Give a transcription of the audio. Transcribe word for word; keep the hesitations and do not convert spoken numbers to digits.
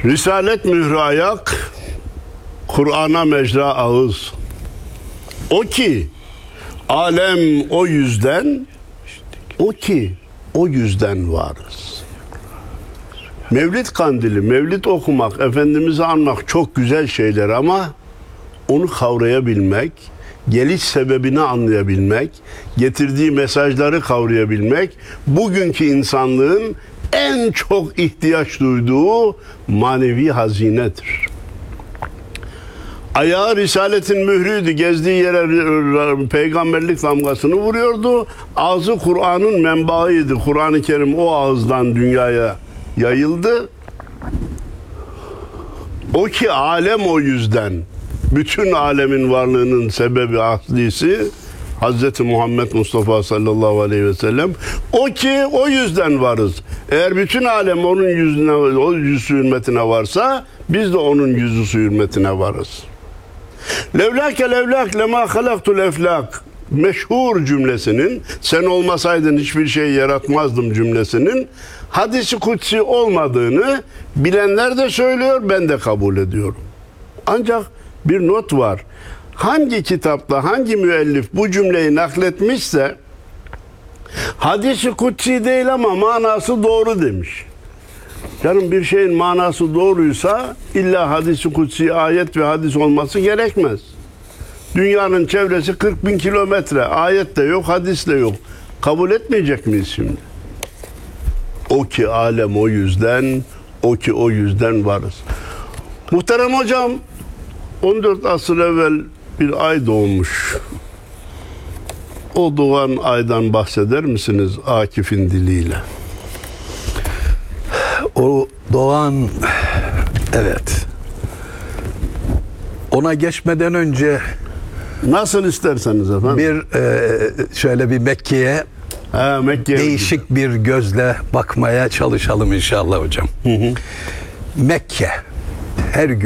Risalet mührü ayak, Kur'an'a mecra ağız. O ki alem o yüzden, o ki o yüzden varız. Mevlid kandili, mevlid okumak, Efendimiz'i anmak çok güzel şeyler ama onu kavrayabilmek, geliş sebebini anlayabilmek, getirdiği mesajları kavrayabilmek, bugünkü insanlığın en çok ihtiyaç duyduğu manevi hazinedir. Ayağı Risaletin mührüydü. Gezdiği yere peygamberlik damgasını vuruyordu. Ağzı Kur'an'ın menbaıydı. Kur'an-ı Kerim o ağızdan dünyaya yayıldı. O ki alem o yüzden. Bütün alemin varlığının sebebi aslisi Hazreti Muhammed Mustafa sallallahu aleyhi ve sellem. O ki o yüzden varız. Eğer bütün alem onun yüzüne, o yüzü hürmetine varsa biz de onun yüzü hürmetine varız. Levlâke levlâk lemâ halaktul eflâk meşhur cümlesinin, sen olmasaydın hiçbir şey yaratmazdım cümlesinin hadisi kutsi olmadığını bilenler de söylüyor, ben de kabul ediyorum. Ancak bir not var. Hangi kitapta, hangi müellif bu cümleyi nakletmişse hadisi kutsi değil ama manası doğru demiş. Canım, bir şeyin manası doğruysa illa hadis-i kutsi, ayet ve hadis olması gerekmez. Dünyanın çevresi kırk bin kilometre. Ayet de yok, hadis de yok. Kabul etmeyecek miyiz şimdi? O ki alem o yüzden, o ki o yüzden varız. Muhterem hocam, on dört asır evvel bir ay doğmuş. O doğan aydan bahseder misiniz Akif'in diliyle? O doğan, evet. Ona geçmeden önce nasıl isterseniz efendim. Bir e, şöyle bir Mekke'ye ha, Mekke değişik bir gözle bakmaya çalışalım inşallah hocam. Hı hı. Mekke her gün